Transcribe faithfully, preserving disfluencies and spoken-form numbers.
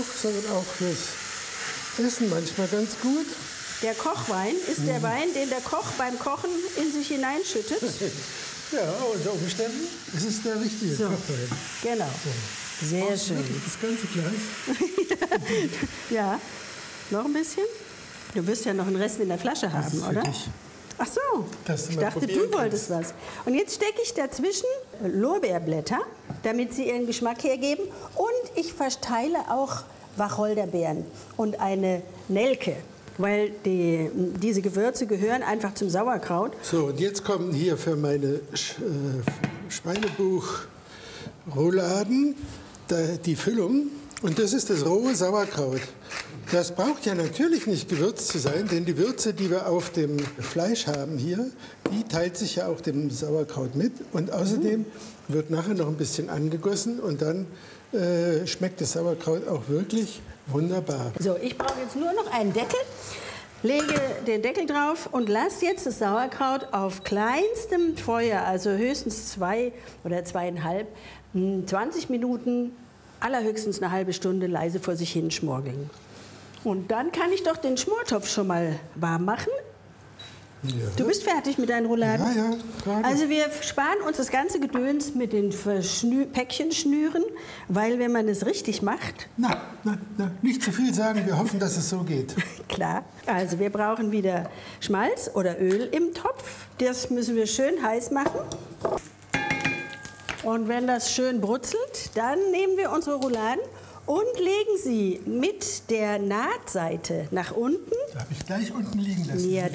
sondern auch fürs Essen manchmal ganz gut. Der Kochwein ist der Wein, den der Koch beim Kochen in sich hineinschüttet. Ja, unter Umständen ist es der richtige So. Kochwein. Genau. So. Sehr Brauchst du schön. wirklich das ganze Glas? Ja, noch ein bisschen? Du wirst ja noch einen Rest in der Flasche haben, ist oder? wirklich- Ach so, Dass du ich mal dachte, probieren du wolltest was. Und jetzt stecke ich dazwischen Lorbeerblätter, damit sie ihren Geschmack hergeben. Und ich verteile auch Wacholderbeeren und eine Nelke, weil die, diese Gewürze gehören einfach zum Sauerkraut. So, und jetzt kommen hier für meine Sch äh, Schweinebuch-Rouladen da- die Füllung. Und das ist das rohe Sauerkraut. Das braucht ja natürlich nicht gewürzt zu sein, denn die Würze, die wir auf dem Fleisch haben hier, die teilt sich ja auch dem Sauerkraut mit. Und außerdem wird nachher noch ein bisschen angegossen und dann äh, schmeckt das Sauerkraut auch wirklich wunderbar. So, ich brauche jetzt nur noch einen Deckel, lege den Deckel drauf und lasse jetzt das Sauerkraut auf kleinstem Feuer, also höchstens zwei oder zweieinhalb, mh, zwanzig Minuten, allerhöchstens eine halbe Stunde leise vor sich hin schmorgeln. Und dann kann ich doch den Schmortopf schon mal warm machen. Ja. Du bist fertig mit deinen Rouladen? Ja, ja, gerade. Also wir sparen uns das ganze Gedöns mit den Verschnü Päckchenschnüren, weil wenn man es richtig macht, Na, na, na, nicht zu viel sagen, wir hoffen, dass es so geht. klar, also wir brauchen wieder Schmalz oder Öl im Topf. Das müssen wir schön heiß machen. Und wenn das schön brutzelt, dann nehmen wir unsere Rouladen und legen sie mit der Nahtseite nach unten. Da habe ich gleich unten liegen lassen. Ja,